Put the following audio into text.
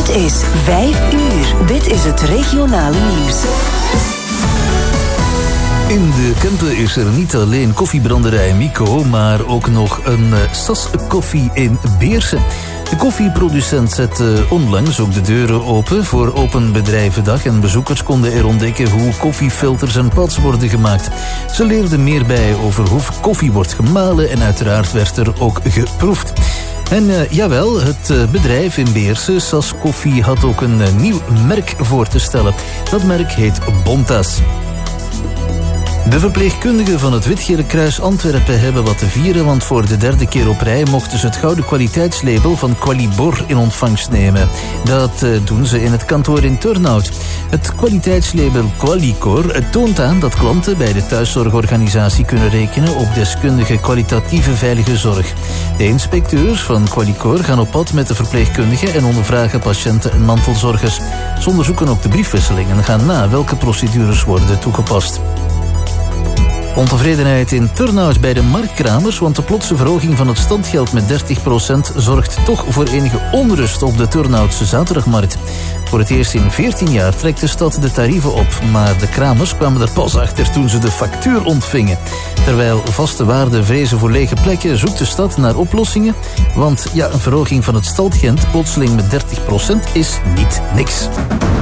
Het is 5 uur. Dit is het regionale nieuws. In de Kempen is er niet alleen koffiebranderij Mico, maar ook nog een Sas Koffie in Beersen. De koffieproducent zette onlangs ook de deuren open voor Open Bedrijvendag en bezoekers konden er ontdekken hoe koffiefilters en pads worden gemaakt. Ze leerden meer bij over hoe koffie wordt gemalen en uiteraard werd er ook geproefd. En jawel, het bedrijf in Beersen, Sas Koffie, had ook een nieuw merk voor te stellen. Dat merk heet Bontas. De verpleegkundigen van het Witgele Kruis Antwerpen hebben wat te vieren, want voor de 3e keer op rij mochten ze het gouden kwaliteitslabel van Qualibor in ontvangst nemen. Dat doen ze in het kantoor in Turnhout. Het kwaliteitslabel Qualicor toont aan dat klanten bij de thuiszorgorganisatie kunnen rekenen op deskundige kwalitatieve veilige zorg. De inspecteurs van Qualicor gaan op pad met de verpleegkundigen en ondervragen patiënten en mantelzorgers. Ze onderzoeken ook de briefwisseling en gaan na welke procedures worden toegepast. Ontevredenheid in Turnhout bij de marktkramers, want de plotse verhoging van het standgeld met 30% zorgt toch voor enige onrust op de Turnhoutse zaterdagmarkt. Voor het eerst in 14 jaar trekt de stad de tarieven op, maar de kramers kwamen er pas achter toen ze de factuur ontvingen. Terwijl vaste waarden vrezen voor lege plekken, zoekt de stad naar oplossingen, want ja, een verhoging van het standgeld plotseling met 30% is niet niks.